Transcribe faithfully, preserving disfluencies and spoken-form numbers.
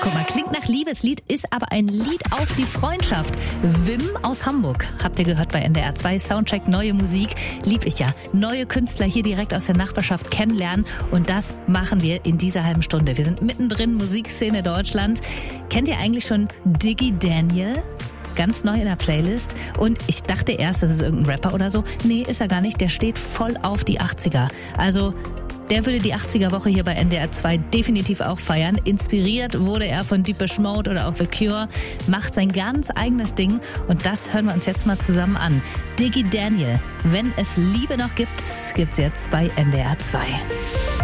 Guck mal, klingt nach Liebeslied, ist aber ein Lied auf die Freundschaft. Wim aus Hamburg, habt ihr gehört bei N D R zwei, Soundcheck, neue Musik, lieb ich ja. Neue Künstler hier direkt aus der Nachbarschaft kennenlernen und das machen wir in dieser halben Stunde. Wir sind mittendrin, Musikszene Deutschland. Kennt ihr eigentlich schon Diggy Daniel? Ganz neu in der Playlist und ich dachte erst, das ist irgendein Rapper oder so. Nee, ist er gar nicht, der steht voll auf die achtziger. Also der würde die achtziger-Woche hier bei N D R zwei definitiv auch feiern. Inspiriert wurde er von Depeche Mode oder auch The Cure, macht sein ganz eigenes Ding und das hören wir uns jetzt mal zusammen an. Diggy Daniel, wenn es Liebe noch gibt, gibt's jetzt bei N D R zwei.